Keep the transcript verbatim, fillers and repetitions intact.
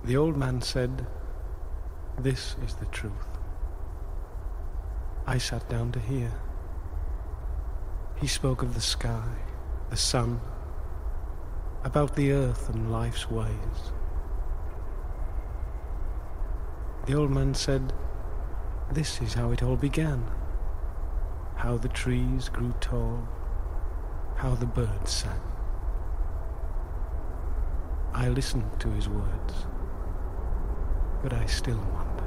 The old man said, "This is the truth." I sat down to hear. He spoke of the sky, the sun, about the earth and life's ways. The old man said, "This is how it all began, how the trees grew tall, how the birds sang." I listened to his words, but I still wonder.